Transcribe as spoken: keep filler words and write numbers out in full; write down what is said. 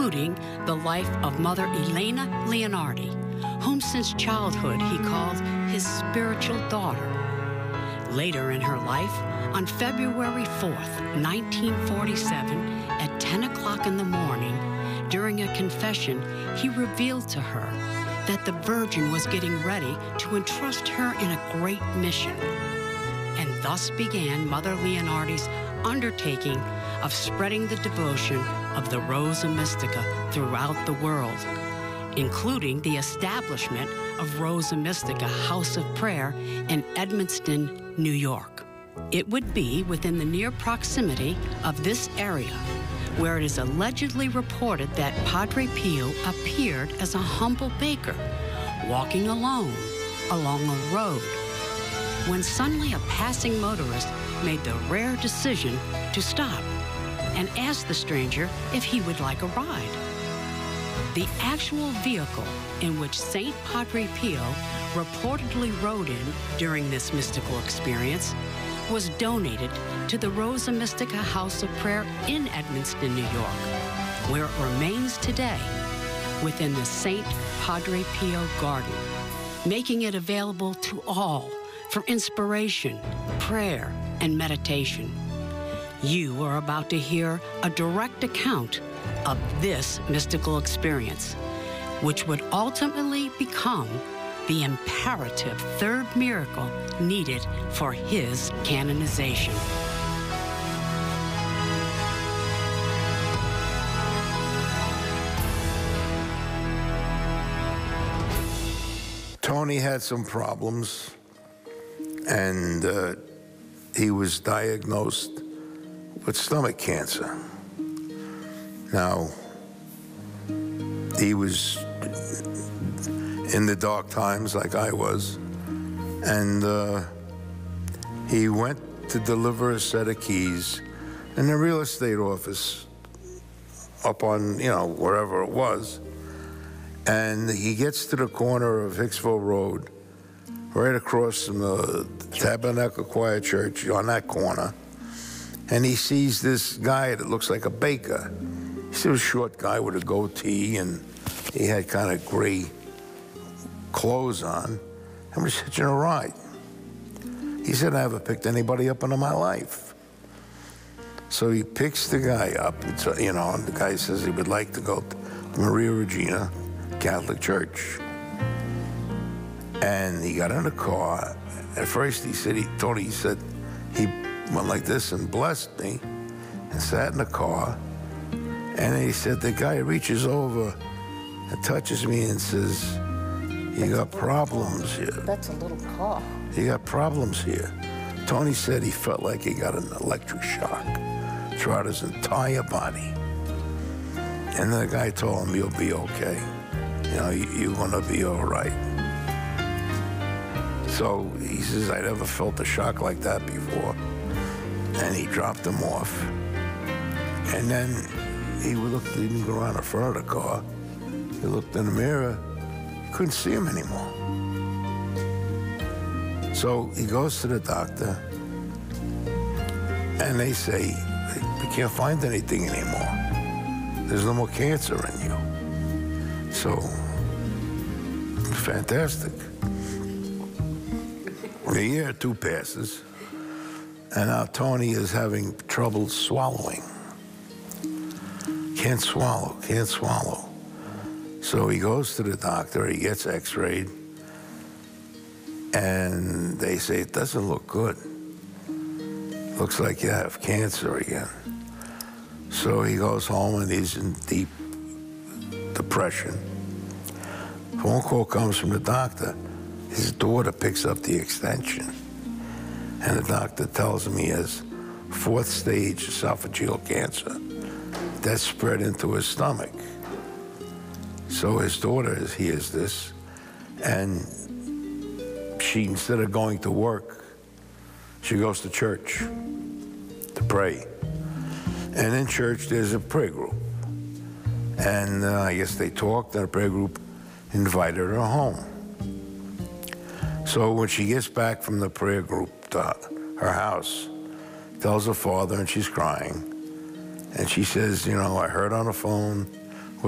including the life of Mother Elena Leonardi, whom since childhood he called his spiritual daughter. Later in her life, on February fourth, nineteen forty-seven, at ten o'clock in the morning, during a confession, he revealed to her that the Virgin was getting ready to entrust her in a great mission. And thus began Mother Leonardi's undertaking of spreading the devotion of the Rosa Mystica throughout the world, including the establishment of Rosa Mystica House of Prayer in Edmonston, New York. It would be within the near proximity of this area where it is allegedly reported that Padre Pio appeared as a humble baker, walking alone along a road, when suddenly a passing motorist made the rare decision to stop and asked the stranger if he would like a ride. The actual vehicle in which Saint Padre Pio reportedly rode in during this mystical experience was donated to the Rosa Mystica House of Prayer in Edmonston, New York, where it remains today within the Saint Padre Pio Garden, making it available to all for inspiration, prayer, and meditation. You are about to hear a direct account of this mystical experience, which would ultimately become the imperative third miracle needed for his canonization. Tony had some problems, and uh, he was diagnosed with stomach cancer. Now, he was in the dark times like I was, and uh, he went to deliver a set of keys in the real estate office up on, you know, wherever it was, and he gets to the corner of Hicksville Road, right across from the Tabernacle Choir Church on that corner, and he sees this guy that looks like a baker. He's a short guy with a goatee, and he had kind of gray clothes on, and was hitching a ride. He said, I haven't picked anybody up in my life. So he picks the guy up, it's, you know, and the guy says he would like to go to Maria Regina Catholic Church. And he got in the car. At first he said, he, Tony said, he went like this and blessed me and sat in the car. And then he said, the guy reaches over and touches me and says, you got problems here. That's a little car. You got problems here. Tony said he felt like he got an electric shock throughout his entire body. And the guy told him, you'll be okay. You know, you, you're gonna be all right. So he says, I never felt a shock like that before. And he dropped him off. And then he looked, he didn't go around the front of the car. He looked in the mirror, he couldn't see him anymore. So he goes to the doctor, and they say, we can't find anything anymore. There's no more cancer in you. So, fantastic. A year or two passes, and now Tony is having trouble swallowing. Can't swallow, can't swallow. So he goes to the doctor, he gets x-rayed, and they say, it doesn't look good. Looks like you have cancer again. So he goes home and he's in deep depression. Phone call comes from the doctor. His daughter picks up the extension, and the doctor tells him he has fourth stage esophageal cancer that spread into his stomach. So his daughter hears this, and she, instead of going to work, she goes to church to pray. And in church, there's a prayer group. And uh, I guess they talked, and the prayer group invited her home. So when she gets back from the prayer group to her house, tells her father, and she's crying, and she says, you know, I heard on the phone